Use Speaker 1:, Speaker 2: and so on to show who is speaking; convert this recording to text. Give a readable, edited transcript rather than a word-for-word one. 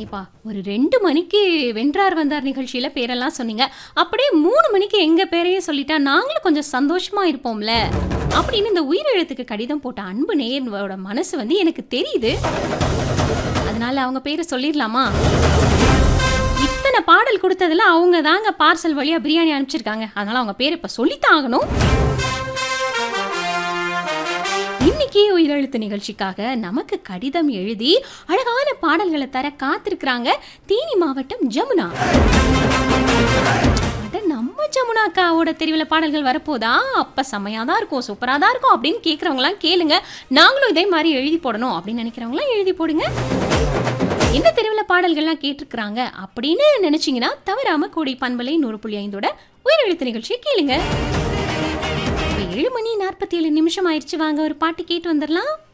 Speaker 1: ஏப்பா ஒரு 2 மணிக்கு வென்றார் வந்தார் நிகழ்ச்சியில பேரெல்லாம் சொன்னீங்க. அப்படியே 3 மணிக்கு எங்க பேரையும் சொல்லிட்டா நாங்களும் கொஞ்சம் சந்தோஷமா இருப்போம்ல. அப்படின்னு இந்த உயிரெழுத்துக்கு கடிதம் போட்ட அன்பு நேயரோட மனசு வந்து எனக்கு தெரியுது. அதனால அவங்க பேரை சொல்லிடலாமா? இத்தனை பாடல் கொடுத்ததுல அவங்க தாங்க பார்சல் வழியா பிரியாணி அனுப்பிச்சிருக்காங்க. அதனால அவங்க பேரை இப்ப சொல்லித்தான் ஆகணும். இன்னைக்கு உயிரெழுத்து நிகழ்ச்சிக்காக நமக்கு கடிதம் எழுதி அழகான பாடல்களை தர காத்திருக்கிறாங்க தேனி மாவட்டம் ஜமுனா. நம்ம ஜமுனா அக்காவோட தெரிவுல பாடல்கள் வரப்போதா? அப்ப செமையா தான் இருக்கும், சூப்பரா தான் இருக்கும் அப்படின்னு கேட்கறவங்களாம் கேளுங்க. நாங்களும் இதே மாதிரி எழுதி போடணும் அப்படின்னு நினைக்கிறவங்களாம் எழுதி போடுங்க. என்ன தெரிவுல பாடல்கள்லாம் கேட்டிருக்கிறாங்க அப்படின்னு நினைச்சீங்கன்னா தவறாம கோடி பண்பலை 100.5 உயிரெழுத்து நிகழ்ச்சியை கேளுங்க. 7 மணி 47 நிமிஷம் ஆயிடுச்சு. வாங்க ஒரு பாட்டு கேட்டு வந்துடலாம்.